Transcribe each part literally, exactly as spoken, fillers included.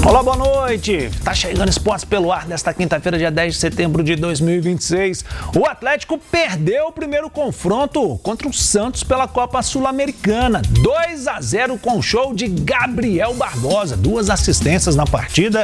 Olá, boa noite. Tá chegando Esportes pelo Ar nesta quinta-feira, dia dez de setembro de dois mil e vinte e seis. O Atlético perdeu o primeiro confronto contra o Santos pela Copa Sul-Americana. dois a zero com show de Gabriel Barbosa. Duas assistências na partida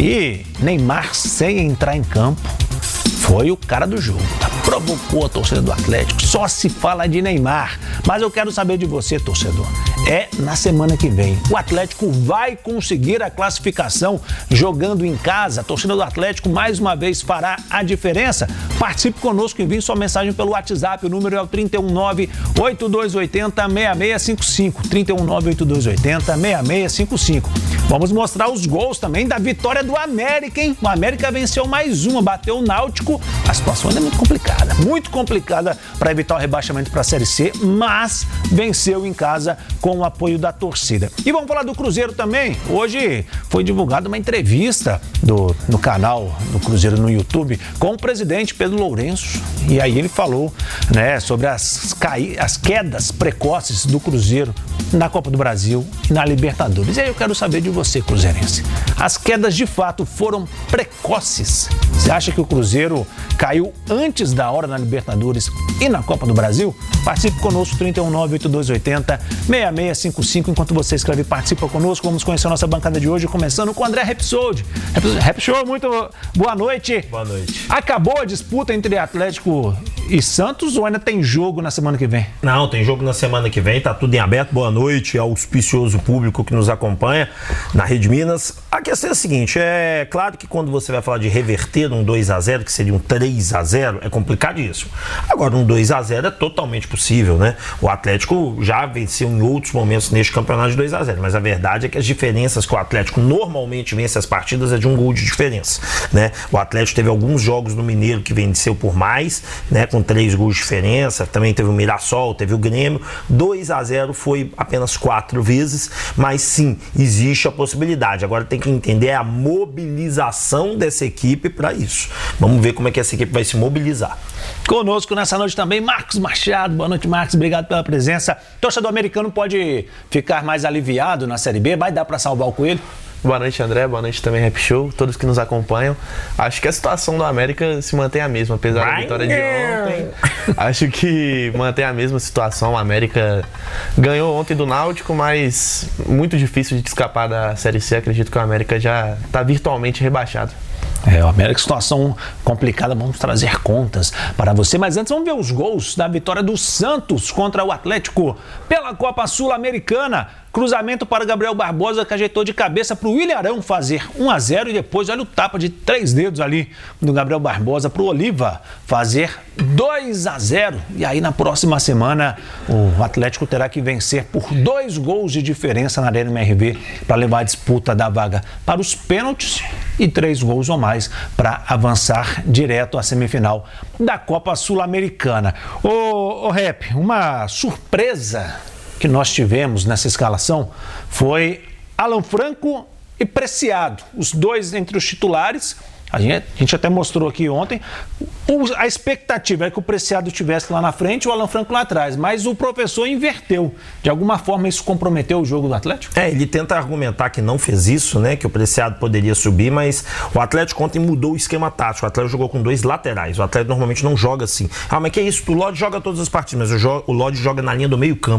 e Neymar, sem entrar em campo, foi o cara do jogo. Provocou a torcida do Atlético. Só se fala de Neymar. Mas eu quero saber de você, torcedor. É na semana que vem. O Atlético vai conseguir a classificação jogando em casa. A torcida do Atlético mais uma vez fará a diferença. Participe conosco, envie sua mensagem pelo WhatsApp. O número é o trinta e um nove, oito dois oito zero, seis seis cinco cinco. trinta e um nove, oito dois oito zero, seis seis cinco cinco. Vamos mostrar os gols também da vitória do América, hein? O América venceu mais uma, bateu o Náutico. A situação ainda é muito complicada, muito complicada para evitar o rebaixamento para a Série C, mas venceu em casa com o apoio da torcida. E vamos falar do Cruzeiro também. Hoje foi divulgada uma entrevista do, no canal do Cruzeiro no YouTube com o presidente Pedro Lourenço. E aí ele falou, né, sobre as, caí, as quedas precoces do Cruzeiro na Copa do Brasil e na Libertadores. E aí eu quero saber de você, cruzeirense. As quedas de fato foram precoces? Você acha que o Cruzeiro caiu antes da hora na Libertadores e na Copa do Brasil? Participe conosco, trinta e um nove, oito dois oito zero, seis seis cinco cinco. Enquanto você escreve, participa conosco. Vamos conhecer a nossa bancada de hoje, começando com o André Repsold. Repsold, muito boa noite. Boa noite. Acabou a disputa entre Atlético e Santos ou ainda tem jogo na semana que vem? Não, tem jogo na semana que vem, tá tudo em aberto. Boa noite ao auspicioso público que nos acompanha na Rede Minas. A questão é a seguinte, é claro que quando você vai falar de reverter um dois a zero, que seria um três a zero, é complicadíssimo. Agora, um dois a zero é totalmente possível, né? O Atlético já venceu em outros momentos neste campeonato de dois a zero, mas a verdade é que as diferenças que o Atlético normalmente vence as partidas é de um gol de diferença, né? O Atlético teve alguns jogos no Mineiro que venceu por mais, né? Com três gols de diferença, também teve o Mirassol, teve o Grêmio. dois a zero foi apenas quatro vezes, mas sim, existe a possibilidade. Agora tem que entender a mobilização dessa equipe para isso. Vamos ver como é que essa equipe vai se mobilizar. Conosco nessa noite também, Marcos Machado. Boa noite, Marcos. Obrigado pela presença. Torcedor americano pode ficar mais aliviado na Série B? Vai dar para salvar o Coelho? Boa noite, André. Boa noite também, Rap Show. Todos que nos acompanham. Acho que a situação do América se mantém a mesma, apesar da vitória de ontem. Acho que mantém a mesma situação. O América ganhou ontem do Náutico, mas muito difícil de escapar da Série C. Acredito que o América já está virtualmente rebaixado. É, o América, situação complicada, vamos trazer contas para você. Mas antes, vamos ver os gols da vitória do Santos contra o Atlético pela Copa Sul-Americana. Cruzamento para Gabriel Barbosa, que ajeitou de cabeça para o Ilharão fazer um a zero e depois, olha o tapa de três dedos ali do Gabriel Barbosa para o Oliva fazer dois a zero. E aí, na próxima semana, o Atlético terá que vencer por dois gols de diferença na Arena M R V para levar a disputa da vaga para os pênaltis e três gols ou mais para avançar direto à semifinal da Copa Sul-Americana. Ô, ô Rep, uma surpresa que nós tivemos nessa escalação foi Alan Franco e Preciado, os dois entre os titulares. A gente, a gente até mostrou aqui ontem, o, a expectativa é que o Preciado estivesse lá na frente e o Alan Franco lá atrás, mas o professor inverteu. De alguma forma isso comprometeu o jogo do Atlético? É, ele tenta argumentar que não fez isso, né, que o Preciado poderia subir, mas o Atlético ontem mudou o esquema tático. O Atlético jogou com dois laterais, o Atlético normalmente não joga assim. Ah, mas que isso? O Lodge joga todas as partidas, mas o, o Lodge joga na linha do meio campo.